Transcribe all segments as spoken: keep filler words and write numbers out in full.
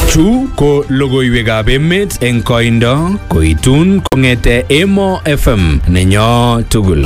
Chu ko logoiwekab emet eng koindo koitun kongete Emo F M nenyo tugul.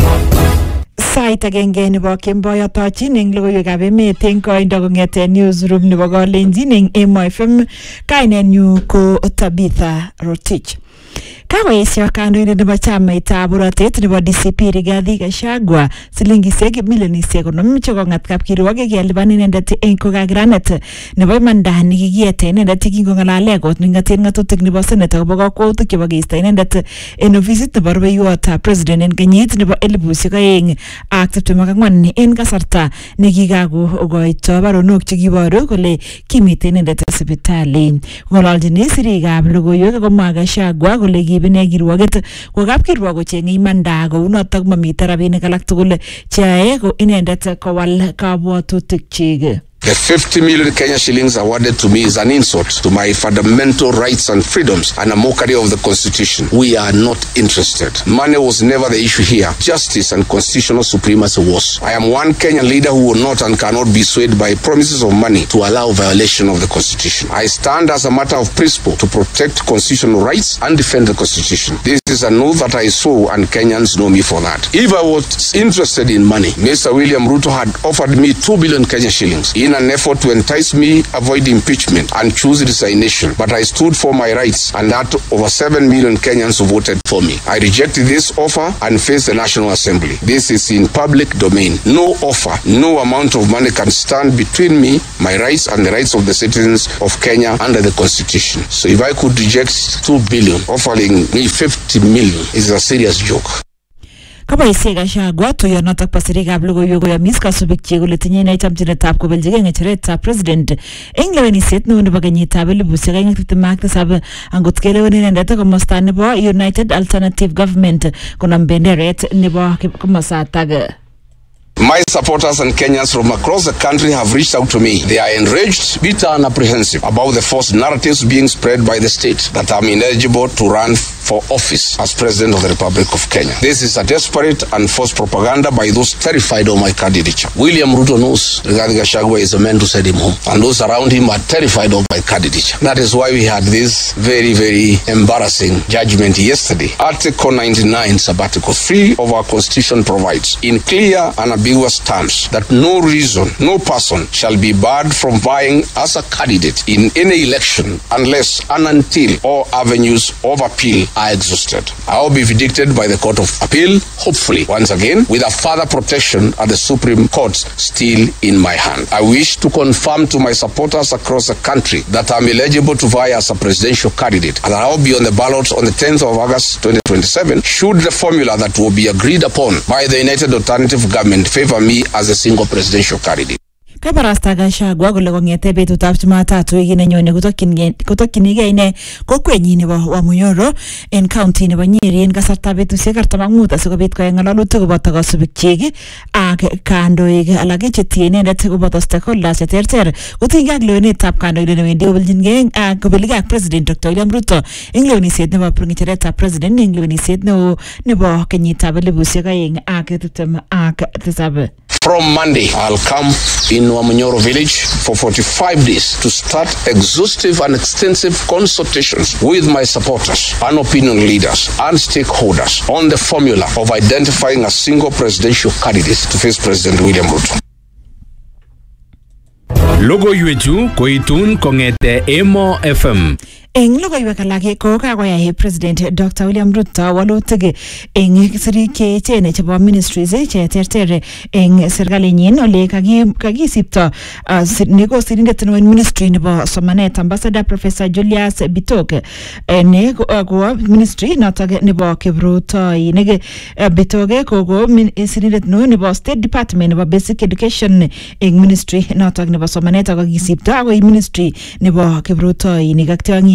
Sait agenge nebo kemboi atochin eng logoiwekab emet eng koindo kongete newsroom nebo Kalenjin eng Emo F M. Kainenyu ko Tabitha Rotich. Kawaisha kandoindet nebo chamaitab borotet nebo D C P Rigathi Gachagua silingisiek milionisiek konom chekong'at kapkirwok kelipan inendet eng kokakiranet nebo imanda nekikiyete inendet kingong'alale kot nengaten ng'atutik nebo Senate akobo kakwautik chebo keisto inendet en ofisit nebo rubeiwotab president en kenyit nebo elipusiek oeng ak tiptem ak ang'wan en kasarta nekikakokoito baronok chekiboru kole kimite inendet sipitali. Ng'ololjini sirikab logoiwek komwa Gachagua kole kibine kirwoget ko kapkirwok kocheng'e imanda kounotok mamite rabinik alak tugul cheyae ko inendet kowal kabwatutik chik. The fifty million Kenya shillings awarded to me is an insult to my fundamental rights and freedoms and a mockery of the Constitution. We are not interested. Money was never the issue here. Justice and constitutional supremacy was. I am one Kenyan leader who will not and cannot be swayed by promises of money to allow violation of the Constitution. I stand as a matter of principle to protect constitutional rights and defend the Constitution. This is an oath that I swore, and Kenyans know me for that. If I was interested in money, Mister William Ruto had offered me two billion Kenya shillings in an effort to entice me avoid impeachment and choose resignation, but I stood for my rights, and that over seven million Kenyans who voted for me. I rejected this offer and faced the National Assembly. This is in public domain. No offer, no amount of money can stand between me, my rights, and the rights of the citizens of Kenya under the Constitution. So if I could reject two billion, offering me fifty million is a serious joke. Kaboisie Gachagua tuyonotok po sirikab logoiwek koyomis kasubik chik kole tinye inee chamchinetab kobeljigei ng'echeretab president eng lewenisiet neo nebo kenyitab elipusiek oeng ak tiptem ak tisab angot kelewen inendet komosta nebo United Alternative Government konam benderet nebo komosatak. My supporters and Kenyans from across the country have reached out to me. They are enraged, bitter and apprehensive about the false narratives being spread by the state that I'm ineligible to run for office as President of the Republic of Kenya. This is a desperate and false propaganda by those terrified of my candidature. William Ruto knows Rigathi Gachagua is a man to send him home, and those around him are terrified of my candidature. That is why we had this very, very embarrassing judgment yesterday. Article ninety-nine, Sabbatical three of our Constitution provides in clear and ambiguous terms that no reason, no person shall be barred from vying as a candidate in any election unless and until all avenues of appeal are exhausted. I will be vindicated by the Court of Appeal, hopefully, once again, with a further protection at the Supreme Court still in my hand. I wish to confirm to my supporters across the country that I'm eligible to vie as a presidential candidate, and I will be on the ballot on the tenth of August twenty twenty-seven should the formula that will be agreed upon by the United Alternative Government favor me as a single presidential candidate. Kabarasta Gachagua kole kong'ete betutab Jumatatu wiki nenyone kotokchinigei ine kokwenyi nebo Wamunyoro en county nebo Nyeri en kasartab betusiek artam ak mut asikobit koyai ng'alalutik koboto kasubik chik ak kandoik alak chetinye inendet koboto stakeholders cheterter kotinygei ak lewenetab kandoindet newendi kobeljingei ak kobeligei ak President Doctor William Ruto eng lewenisiet nebo ng'echeretab president eng lewenisiet neo nebo kenyitab elipusiek oeng ak tiptem ak tisab. From Monday, I'll come in Wamunyoro village for forty-five days to start exhaustive and extensive consultations with my supporters and opinion leaders and stakeholders on the formula of identifying a single presidential candidate to face President William Ruto. Logoiwechu koitun kongete Emo F M. Eng logoiwek alak ko kakoyai President Doctor William Ruto walutik eng sirik cheechen chebo ministries che terter eng serkalinyin ole kakisipto neko sirindet nebo ministry nebo somanet Ambassador Professor Julius Bitok ne ko ministry notok nebo kiprutoinik. Bitok ko ko sirindet nebo State Department nebo Basic Education eng ministry notok nebo somanet ak kakisipto akoi ministry nebo kiprutoinik ak tiong'ik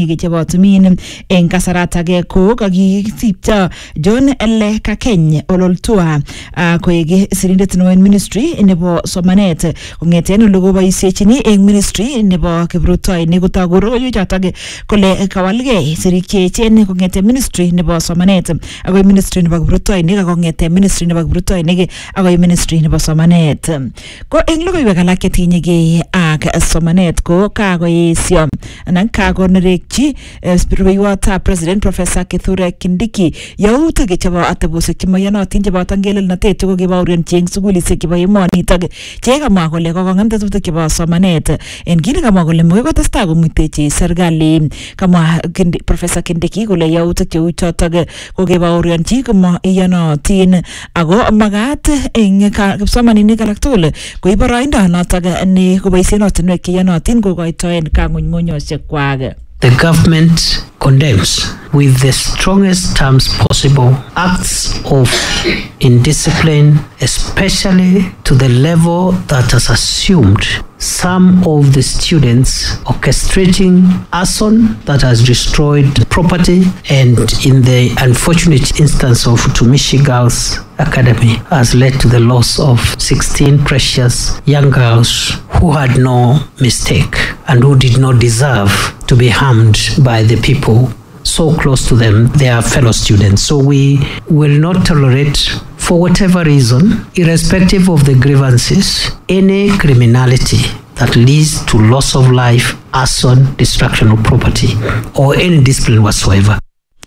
biik chebo tumin eng kasaratage ko kakisipto John L. Kakeny Ololtua koek sirindet nebo ministry nebo somanet kongeten ole koboisiechini eng ministry nebo kiprutoinik kotoku rokoyochotok kole kawalgei sirik cheechen kongeten ministry nebo somanet akoi ministry nebo kiprutoinik ak kongeten ministry nebo kiprutoinik akoi ministry nebo somanet. Ko eng logoiwek alak chetinyegei ak somanet ko kakoesio anan kakonerekchi rubeiwotab president Professor Kithure Kindiki yautik chebo atebosiek chemoyonotin cheboto ngelelnotet chekokebaorionchi eng sukulisiek chebo emonitok chekamwa kole kokong'em tetutik chebo somanet en kit nekamwa kole mokoi kotestai komuitechi serikali. Kamwa Professor Kindiki kole yautik cheu chotok kokebaorionchi komoiyonotin ako makat eng kipsomaninik alak tugul koib boroindo notok ni koboisien ortinwek cheyonotin kokoitoen kang'unyng'unyosiek kwak. The government condemns with the strongest terms possible acts of indiscipline, especially to the level that has assumed some of the students orchestrating arson that has destroyed property, and in the unfortunate instance of Tumishi Girls Academy has led to the loss of sixteen precious young girls who had no mistake and who did not deserve to be harmed by the people so close to them, their fellow students. So we will not tolerate, for whatever reason, irrespective of the grievances, any criminality that leads to loss of life, arson, destruction of property, or any discipline whatsoever.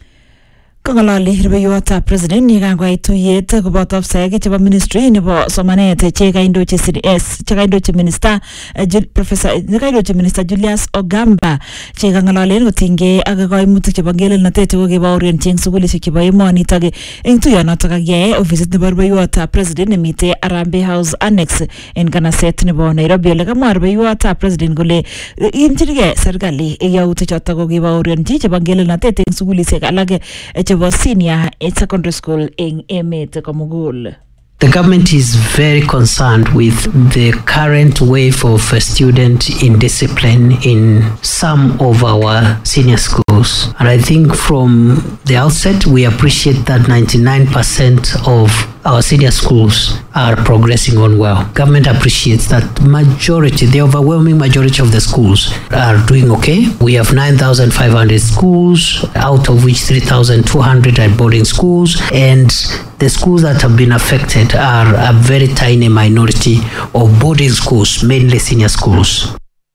Kongalali rubeiwotab president yekangoit tuyet koboto ofsaek chebo ministry nebo somanet chekaindochi C D S chekaindochi minister professor chekaindochi minister Julius Ogamba chekangalolen kotinygei ak koimutik chebo ngelelnotet chekokebaorionchi eng sukulisiek chebo emonitok eng tuyonotok kakiyai ofisit nebo rubeiwotab president nemite Harambee House Annex en kanaset nebo Nairobi. Ole kamwa rubeiwotab president kole imchirigei serikali yautik chotok kokebaorionchi chebo ngelelnotet eng sukulisiek alak chebo senior secondary school in emet komugul. The government is very concerned with the current wave of student indiscipline in some of our senior schools. And I think from the outset, we appreciate that ninety-nine percent of our senior schools are progressing on well. Government appreciates that majority, the overwhelming majority of the schools are doing okay. We have nine thousand five hundred schools, out of which three thousand two hundred are boarding schools, and the schools that have been affected are a very tiny minority of boarding schools, mainly senior schools.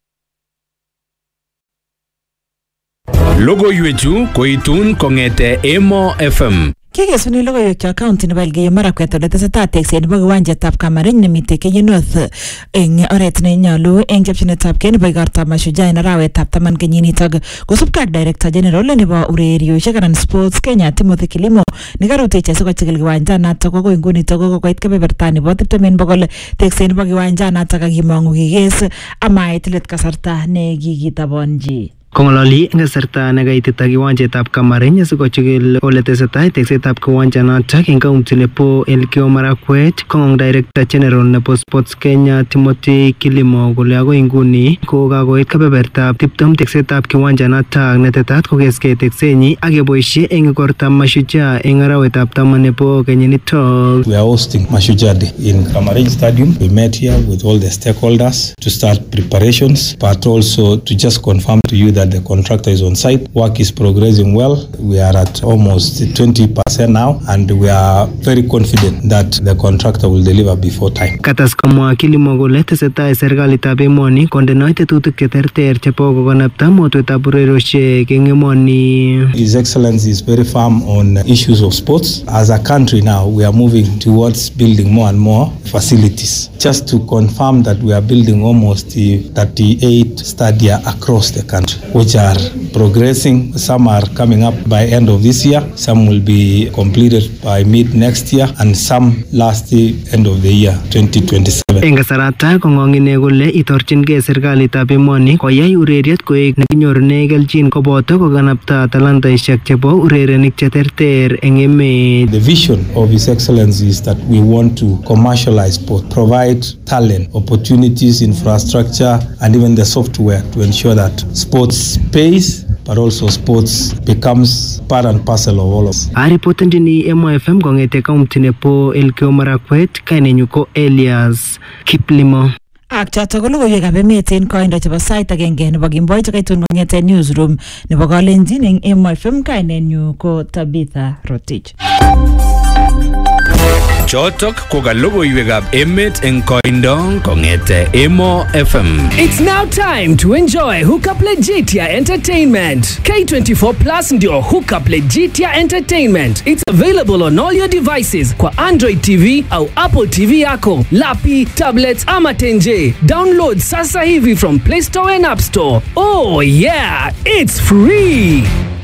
Logoiwechu koitun kongete Emo F M. Kikesuni logoiwek cho county nebo Elgeyo Marakwet ole tesetai tekset nebo kiwanjetab Kamareny nemite Kenya North eng oret nenyolu eng chepchinetab kei nebo igortab Mashujaa en arawetab taman kenyinitok kosubkei ak Director General nebo ureriosiek anan Sports Kenya Timothy Kilimo nekarutechi asikochikil kiwanjanatok akoi ngunitok kokoit kebeberta nebo tiptem en bokol tekset nebo kiwanjanatok akimong'u kikes amait let kasarta nekikitabanji. Kongololi eng kasarta nekaitita kiwanjetab Kamareny asikochikil ole tesetai teksetab kiwanjanatak eng kaunti nebo Elgeyo Marakwet, kong'ong Director General nebo Sports Kenya Timothy Kilimo kole akoi nguni ko kakoit kebebertab tiptem teksetab kiwanjanatak netetat kokeskei teksenyi ak keboisie eng igortab Mashujaa eng arawetab taman nebo kenyinitok. We are hosting Mashujaa Day in Kamareny Stadium. We met here with all the stakeholders to start preparations, but also to just confirm to you that the contractor is on site. Work is progressing well. We are at almost twenty percent now, and we are very confident that the contractor will deliver before time. Katas kamwa Kilimo kole tesetai serikalitab emoni kondeno tetutik cheterter chebo kokonapta motwetab ureriosiek eng emoni. His Excellency is very firm on issues of sports. As a country now, we are moving towards building more and more facilities. Just to confirm that we are building almost thirty-eight stadia across the country, which are progressing. Some are coming up by end of this year, some will be completed by mid next year, and some last the end of the year twenty twenty-seven. Eng kasarata kong'ong'ine kole itorchingei serikalitab emoni koyai ureriet koek nekinyorune kelchin koboto kokanapta talantaisiek chebo urerenik cheterter eng emet. The vision of His Excellency is that we want to commercialize sport, provide talent, opportunities, infrastructure, and even the software to ensure that sports pays but also sports becomes part and parcel of all of us. A reported ni M Y F M kongete kaunti nepo Elgeyo Marakwet, kainenyu ko Elias Kiplimo. Ak choto ko logoiwekab emet en koindo chebo sait agenge nebo Kimboi chekaitun kong'eten newsroom nebo Kalenjin eng M Y F M. Kainenyu ko Tabitha Rotich. Chotok ko ka logoiwekab emet eng koindo kong'ete Emo F M. It's now time to enjoy Hookup Legitia Entertainment. K twenty-four Plus ndio Hookup Legitia Entertainment. It's available on all your devices kwa Android T V au Apple T V yako, lapi, tablets ama tenje. Download sasa hivi from Play Store and App Store. Oh yeah, it's free.